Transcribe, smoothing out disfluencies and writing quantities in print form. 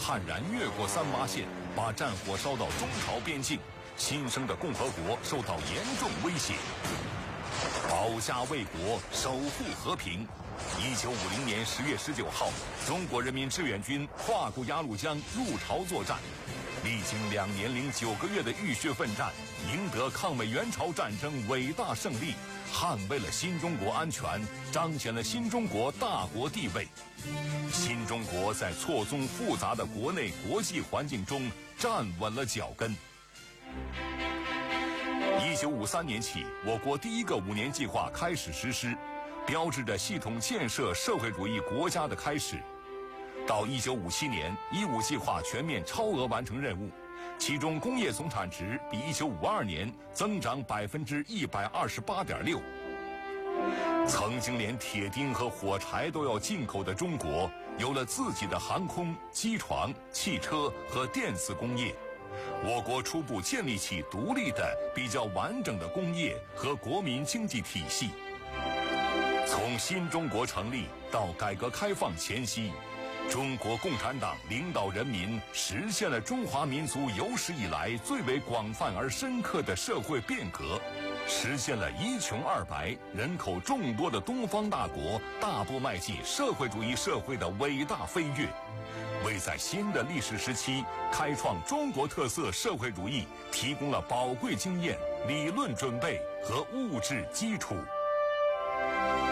悍然越过三八线，把战火烧到中朝边境，新生的共和国受到严重威胁。保家卫国，守护和平。1950年10月19号，中国人民志愿军跨过鸭绿江入朝作战，历经2年09个月的浴血奋战，赢得抗美援朝战争伟大胜利，捍卫了新中国安全，彰显了新中国大国地位。新中国在错综复杂的国内国际环境中站稳了脚跟。1953年起，我国第一个5年计划开始实施，标志着系统建设社会主义国家的开始。到1957年，15计划全面超额完成任务，其中工业总产值比1952年增长128.6%。曾经连铁钉和火柴都要进口的中国，有了自己的航空、机床、汽车和电子工业。我国初步建立起独立的、比较完整的工业和国民经济体系。从新中国成立到改革开放前夕，中国共产党领导人民实现了中华民族有史以来最为广泛而深刻的社会变革，实现了一穷二白、人口众多的东方大国大步迈进社会主义社会的伟大飞跃，为在新的历史时期开创中国特色社会主义提供了宝贵经验、理论准备和物质基础。